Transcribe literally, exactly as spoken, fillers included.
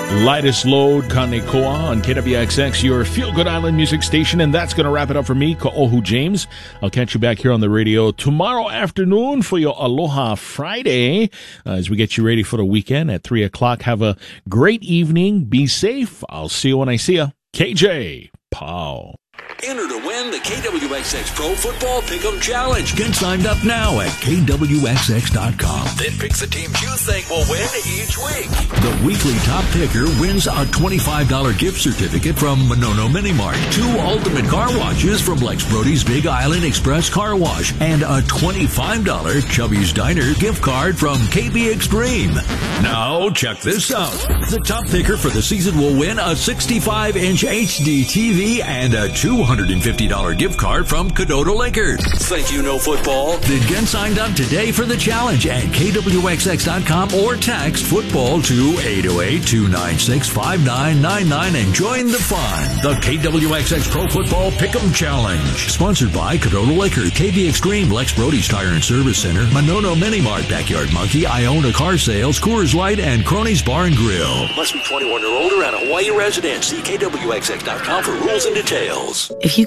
Lightest Load, Kanekoa on K W X X, your Feel Good Island music station. And that's going to wrap it up for me, Ka'ohu James. I'll catch you back here on the radio tomorrow afternoon for your Aloha Friday uh, as we get you ready for the weekend at three o'clock. Have a great evening. Be safe. I'll see you when I see you. K J, pow. Enter to win the K W X X Pro Football Pick'em Challenge. Get signed up now at K W X X dot com. Then pick the teams you think will win each week. The weekly top picker wins a twenty-five dollars gift certificate from Manono Mini Mart, two ultimate car washes from Lex Brody's Big Island Express Car Wash, and a twenty-five dollars Chubby's Diner gift card from K B Extreme. Now check this out. The top picker for the season will win a sixty-five inch H D T V and a two hundred fifty dollars gift card from Cadoto Liquor. Think you know football? Then get signed up today for the challenge at K W X X dot com or text football to eight oh eight, two nine six, five nine nine nine and join the fun. The K W X X Pro Football Pick'em Challenge. Sponsored by Cadoto Liquor, K B Extreme, Lex Brody's Tire and Service Center, Manono Mini Mart, Backyard Monkey, Iona Car Sales, Coors Light, and Cronies Bar and Grill. Must be twenty-one or older and a Hawaii resident. See K W X X dot com for rules and details. If you